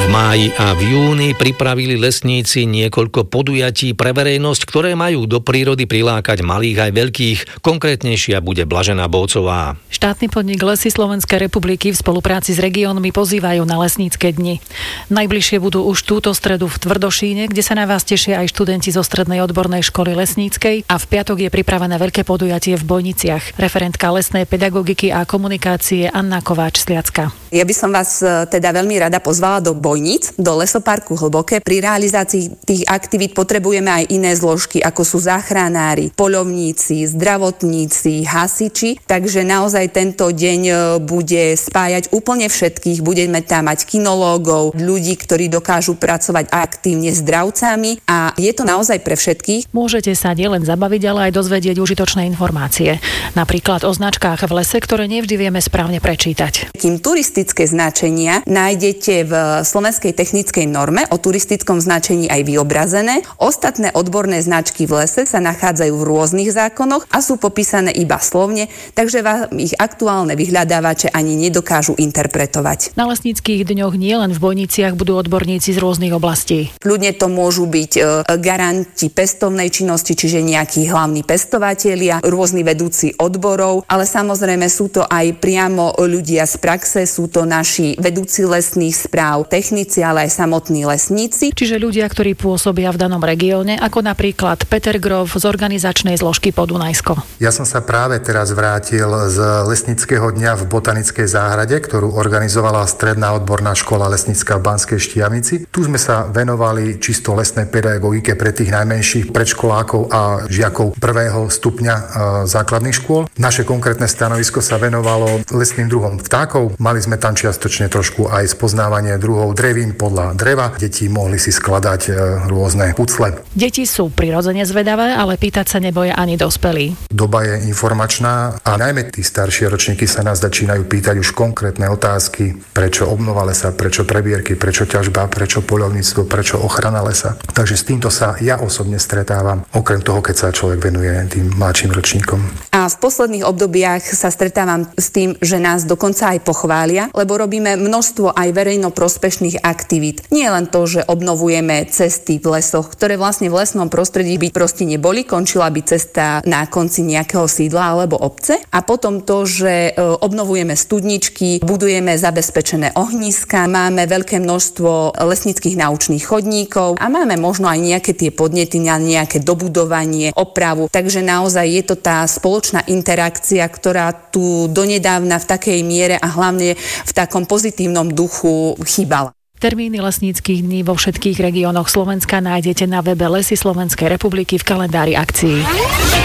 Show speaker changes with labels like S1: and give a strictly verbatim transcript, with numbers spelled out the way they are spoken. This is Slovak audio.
S1: V máji a v júni pripravili lesníci niekoľko podujatí pre verejnosť, ktoré majú do prírody prilákať malých aj veľkých. Konkrétnejšia bude Blažená Bovcová.
S2: Štátny podnik Lesy Slovenskej republiky v spolupráci s regiónmi pozývajú na lesnícke dni. Najbližšie budú už túto stredu v Tvrdošíne, kde sa na vás tešia aj študenti zo Strednej odbornej školy lesníckej, a v piatok je pripravené veľké podujatie v Bojniciach. Referentka lesnej pedagogiky a komunikácie Anna Kováč-Sliacka.
S3: Ja by som vás teda veľmi rada pozvala do Bojnic, do lesoparku Hlboké. Pri realizácii tých aktivít potrebujeme aj iné zložky, ako sú záchranári, poľovníci, zdravotníci, hasiči. Takže naozaj tento deň bude spájať úplne všetkých. Budeme tam mať kinológov, ľudí, ktorí dokážu pracovať aktívne s dravcami, a je to naozaj pre všetkých.
S2: Môžete sa nielen zabaviť, ale aj dozvedieť užitočné informácie. Napríklad o značkách v lese, ktoré nevždy vieme správne prečítať.
S3: Kým turistické značenia nájdete v Slovenskej technickej norme o turistickom značení aj vyobrazené, ostatné odborné značky v lese sa nachádzajú v rôznych zákonoch a sú popísané iba slovne, takže vám ich aktuálne vyhľadávače ani nedokážu interpretovať.
S2: Na lesníckych dňoch nielen v Bojniciach budú odborníci z rôznych oblastí.
S3: Ľudne to môžu byť e, garanti pestovnej činnosti, čiže nejakí hlavní pestovatelia, rôzni vedúci odborov, ale samozrejme sú to aj priamo ľudia z praxe, sú to naši vedúci lesných správ, technici, ale aj samotní lesníci.
S2: Čiže ľudia, ktorí pôsobia v danom regióne, ako napríklad Peter Grof z organizačnej zložky Podunajsko.
S4: Ja som sa práve teraz vrátil z lesníckeho dňa v Botanickej záhrade, ktorú organizovala Stredná odborná škola lesnícka v Banskej Štiavnici. Tu sme sa venovali čisto lesnej pedagogike pre tých najmenších predškolákov a žiakov prvého stupňa základných škôl. Naše konkrétne stanovisko sa venovalo lesným druhom vtákov. Mali sme tam čiastočne trošku aj spoznávanie druhov drevín podľa dreva. Deti mohli si skladať rôzne pucle.
S2: Deti sú prirodzene zvedavé, ale pýtať sa neboja ani dospelí.
S4: Doba je informačná a najmä tí staršie ročníky sa nás začínajú pýtať už konkrétne otázky. Prečo obnova lesa, prečo prebierky, prečo ťažba, prečo poľovníctvo, prečo ochrana lesa. Takže s týmto sa ja osobne stretávam, okrem toho, keď sa človek venuje tým mladším ročníkom.
S3: A v posledných obdobiach sa stretávam s tým, že nás dokonca aj pochvália, lebo robíme množstvo aj verejnoprospešných aktivít. Nie len to, že obnovujeme cesty v lesoch, ktoré vlastne v lesnom prostredí by proste neboli, končila by cesta na konci nejakého sídla alebo obce. A potom to, že obnovujeme studničky, budujeme zabezpečené ohnízka, máme veľké množstvo lesníckych naučných chodníkov a máme možno aj nejaké tie podnety na nejaké dobudovanie, opravu. Takže naozaj je to tá spoločná interakcia, ktorá tu donedávna v takej miere a hlavne v takom pozitívnom duchu chýbala.
S2: Termíny lesníckych dní vo všetkých regiónoch Slovenska nájdete na webe Lesy Slovenskej republiky v kalendári akcií.